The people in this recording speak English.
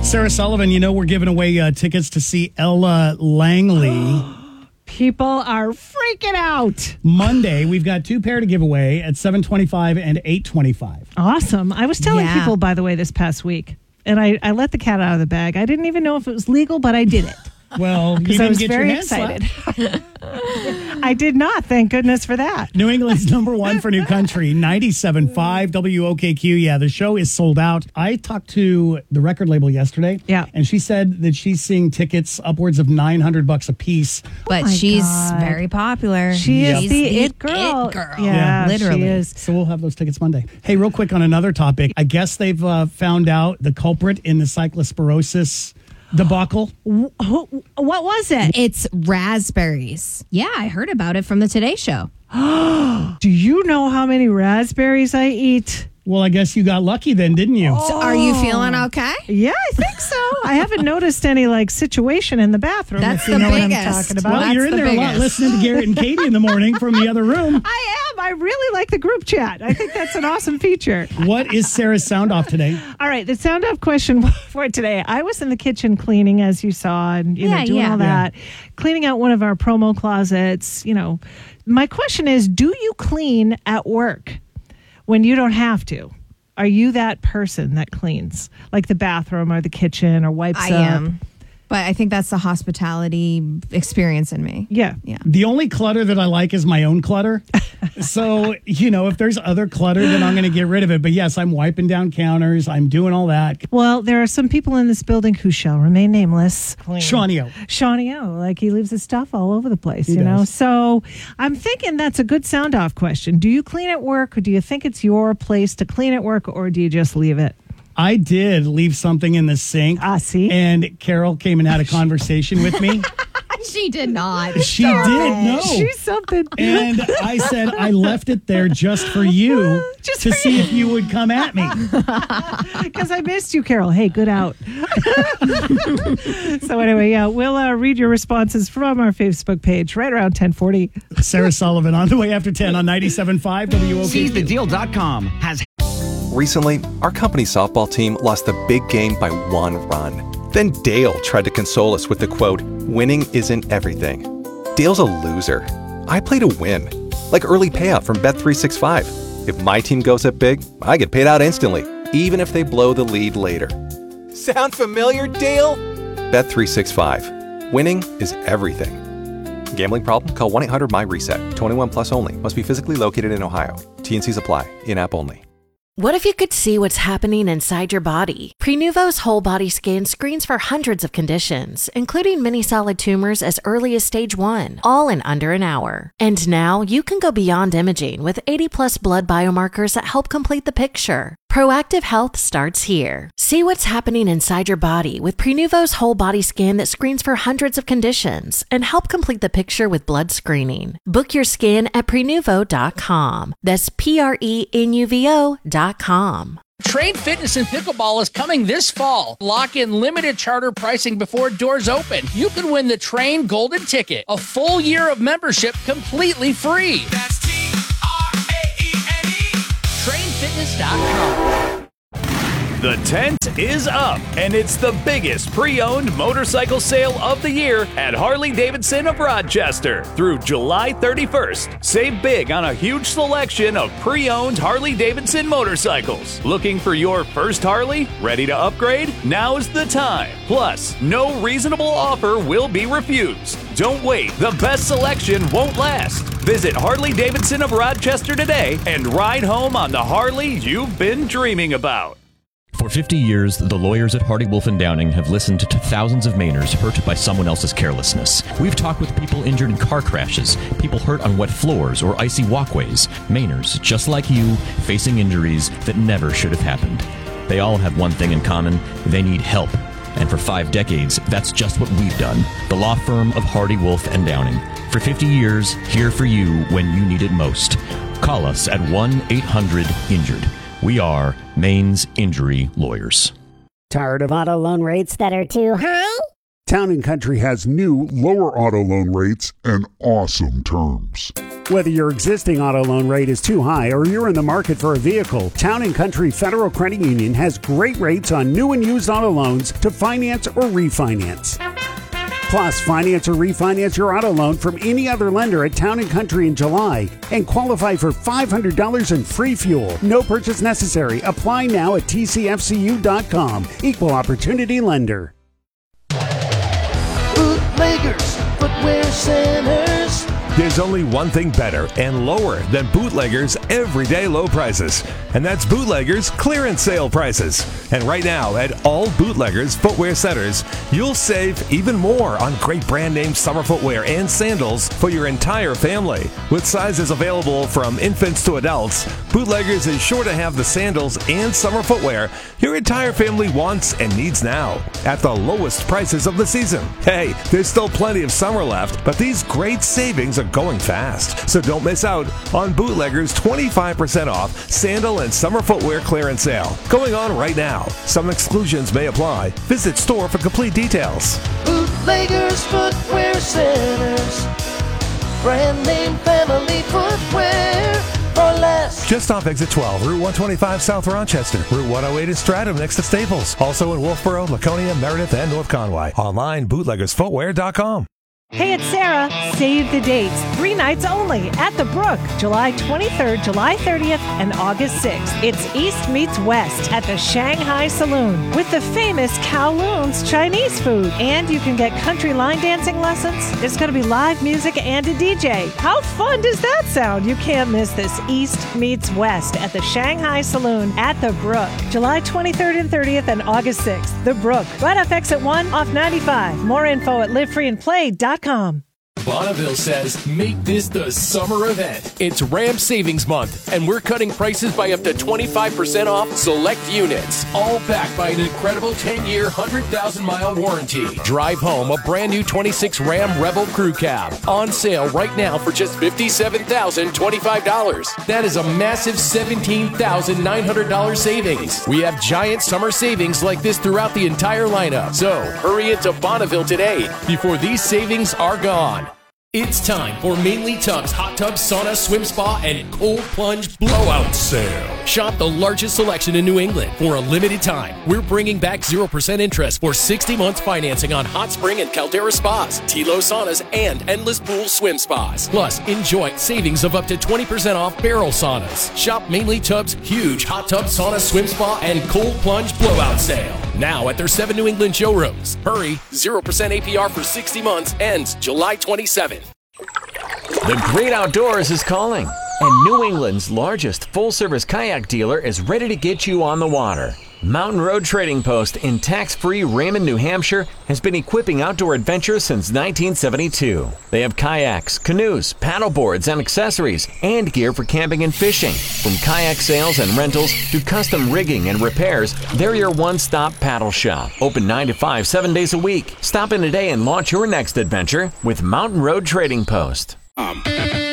Sarah Sullivan, we're giving away tickets to see Ella Langley. People are freaking out. Monday, we've got 2 pair to give away at 7:25 and 8:25. Awesome. I was telling people, by the way, this past week, and I let the cat out of the bag. I didn't even know if it was legal, but I did it. Well, you because I didn't was get very your hands excited. slapped. I did not. Thank goodness for that. New England's number 1 for New Country, 97.5 WOKQ. Yeah, the show is sold out. I talked to the record label yesterday. Yeah. And she said that she's seeing tickets upwards of $900 a piece. But she's very popular. She is She's the it girl. Yeah, literally. She is. So we'll have those tickets Monday. Hey, real quick on another topic. I guess they've found out the culprit in the cyclosporosis debacle. What was it? It's raspberries. Yeah, I heard about it from the Today Show. Do you know how many raspberries I eat? Well, I guess you got lucky then, didn't you? So are you feeling okay? Yeah, I think so. I haven't noticed any situation in the bathroom. That's if you the know biggest. what I'm talking about. Well, That's you're in the there a lot biggest. listening to Garrett and Katie in the morning from the other room. I am. I really like the group chat. I think that's an awesome feature. What is Sarah's sound off today? All right, the sound off question for today. I was in the kitchen cleaning, as you saw, and doing all that, cleaning out one of our promo closets. My question is, do you clean at work when you don't have to? Are you that person that cleans, like the bathroom or the kitchen or wipes I up? am. But I think that's the hospitality experience in me. Yeah. The only clutter that I like is my own clutter. So, if there's other clutter, then I'm going to get rid of it. But yes, I'm wiping down counters. I'm doing all that. Well, there are some people in this building who shall remain nameless. Shawnee O. Shawnee O, like he leaves his stuff all over the place, He does. So I'm thinking that's a good sound off question. Do you clean at work, or do you think it's your place to clean at work, or do you just leave it? I did leave something in the sink. See? And Carol came and had a conversation with me. She did not. She did, no. She's something. And I said, I left it there just for you to see if you would come at me. Because I missed you, Carol. Hey, good out. So anyway, we'll read your responses from our Facebook page right around 10:40. Sarah Sullivan on the way after 10 on 97.5 WOKQ. SeizeTheDeal.com has... Recently, our company softball team lost the big game by 1 run. Then Dale tried to console us with the quote, "Winning isn't everything." Dale's a loser. I play to win. Like early payout from Bet365. If my team goes up big, I get paid out instantly, even if they blow the lead later. Sound familiar, Dale? Bet365. Winning is everything. Gambling problem? Call 1-800-MY-RESET. 21 plus only. Must be physically located in Ohio. T&Cs apply. In-app only. What if you could see what's happening inside your body? Prenuvo's whole body scan screens for hundreds of conditions, including many solid tumors as early as stage 1, all in under an hour. And now you can go beyond imaging with 80+ blood biomarkers that help complete the picture. Proactive health starts here. See what's happening inside your body with Prenuvo's whole body scan that screens for hundreds of conditions and help complete the picture with blood screening. Book your scan at Prenuvo.com. That's Prenuvo.com. Train Fitness and Pickleball is coming this fall. Lock in limited charter pricing before doors open. You can win the Train Golden Ticket, a full year of membership completely free. That's TRAENE. TrainFitness.com. The tent is up, and it's the biggest pre-owned motorcycle sale of the year at Harley-Davidson of Rochester through July 31st. Save big on a huge selection of pre-owned Harley-Davidson motorcycles. Looking for your first Harley? Ready to upgrade? Now's the time. Plus, no reasonable offer will be refused. Don't wait. The best selection won't last. Visit Harley-Davidson of Rochester today and ride home on the Harley you've been dreaming about. For 50 years, the lawyers at Hardy Wolf and Downing have listened to thousands of Mainers hurt by someone else's carelessness. We've talked with people injured in car crashes, people hurt on wet floors or icy walkways, Mainers just like you, facing injuries that never should have happened. They all have one thing in common: they need help. And for 5 decades, that's just what we've done. The law firm of Hardy Wolf and Downing. For 50 years, here for you when you need it most. Call us at 1-800-INJURED. We are Maine's injury lawyers. Tired of auto loan rates that are too high? Town & Country has new, lower auto loan rates and awesome terms. Whether your existing auto loan rate is too high or you're in the market for a vehicle, Town & Country Federal Credit Union has great rates on new and used auto loans to finance or refinance. Plus, finance or refinance your auto loan from any other lender at Town & Country in July and qualify for $500 in free fuel. No purchase necessary. Apply now at tcfcu.com. Equal opportunity lender. Bootleggers, footwear centers. There's only one thing better and lower than Bootleggers' everyday low prices, and that's Bootleggers' clearance sale prices. And right now, at all Bootleggers footwear centers, you'll save even more on great brand name summer footwear and sandals for your entire family. With sizes available from infants to adults, Bootleggers is sure to have the sandals and summer footwear your entire family wants and needs now, at the lowest prices of the season. Hey, there's still plenty of summer left, but these great savings are going fast. So don't miss out on Bootleggers' 25% off sandal and summer footwear clearance sale going on right now. Some exclusions may apply. Visit store for complete details. Bootleggers footwear centers. Brand name family footwear for less. Just off exit 12, Route 125 South Rochester, Route 108 in Stratham next to Staples. Also in Wolfboro, Laconia, Meredith, and North Conway. Online, bootleggersfootwear.com. Hey, it's Sarah. Save the dates. 3 nights only at the Brook, July 23rd, July 30th, and August 6th. It's East meets West at the Shanghai Saloon with the famous Kowloon's Chinese food. And you can get country line dancing lessons. There's going to be live music and a DJ. How fun does that sound? You can't miss this East meets West at the Shanghai Saloon at the Brook, July 23rd and 30th, and August 6th. The Brook, right off exit 1 off 95. More info at livefreeandplay.com. Bonneville says, make this the summer event. It's Ram Savings Month, and we're cutting prices by up to 25% off select units. All backed by an incredible 10-year, 100,000-mile warranty. Drive home a brand new 26 Ram Rebel Crew Cab. On sale right now for just $57,025. That is a massive $17,900 savings. We have giant summer savings like this throughout the entire lineup. So hurry into Bonneville today before these savings are gone. It's time for Mainly Tubs Hot Tub Sauna Swim Spa and Cold Plunge Blowout Sale. Shop the largest selection in New England for a limited time. We're bringing back 0% interest for 60 months financing on Hot Spring and Caldera Spas, Tilo Saunas, and Endless Pool Swim Spas. Plus, enjoy savings of up to 20% off barrel saunas. Shop Mainly Tubs huge Hot Tub Sauna Swim Spa and Cold Plunge Blowout Sale. Now at their 7 New England showrooms. Hurry, 0% APR for 60 months ends July 27th. The great outdoors is calling, and New England's largest full-service kayak dealer is ready to get you on the water. Mountain Road Trading Post in tax-free Raymond, New Hampshire has been equipping outdoor adventurers since 1972. They have kayaks, canoes, paddleboards, and accessories, and gear for camping and fishing. From kayak sales and rentals to custom rigging and repairs, they're your one-stop paddle shop. Open 9 to 5, 7 days a week. Stop in today and launch your next adventure with Mountain Road Trading Post.